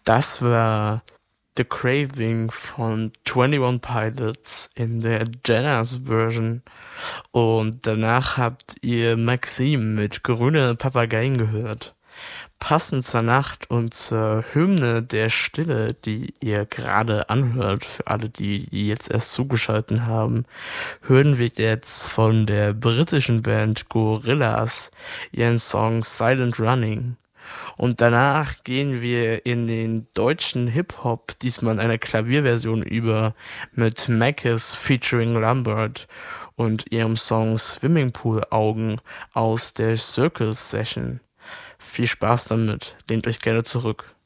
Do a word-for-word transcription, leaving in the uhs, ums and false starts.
Das war The Craving von Twenty One Pilots in der Jenna's Version. Und danach habt ihr Maxim mit Grüne Papageien gehört. Passend zur Nacht und zur Hymne der Stille, die ihr gerade anhört, für alle, die, die jetzt erst zugeschaltet haben, hören wir jetzt von der britischen Band Gorillaz ihren Song Silent Running. Und danach gehen wir in den deutschen Hip-Hop, diesmal in einer Klavierversion über, mit Mackes featuring Lambert und ihrem Song Swimmingpool Augen aus der Circle Session. Viel Spaß damit, lehnt euch gerne zurück.